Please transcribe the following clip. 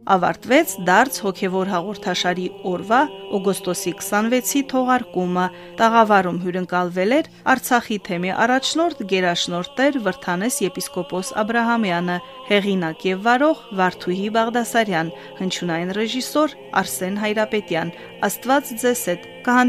Ավարտվեց դարձ հոգևոր հաղորդաշարի օրվա օգոստոսի 26-ի թողարկումը։ Տաղավարում հյուրընկալվել էր Արցախի թեմի առաջնորդ գերաշնորհ Տեր Վրթանես եպիսկոպոս Աբրահամյանը, հեղինակ եւ վարող Վարդուհի Բաղդասարյան, հնչյունային ռեժիսոր Արսեն Հայրապետյան։ Աստված ձեզ հետ։